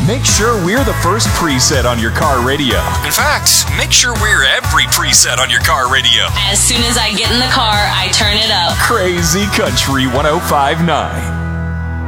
make sure we're the first preset on your car radio. In fact, make sure we're every preset on your car radio. As soon as I get in the car, I turn it up. Crazy Country 105.9.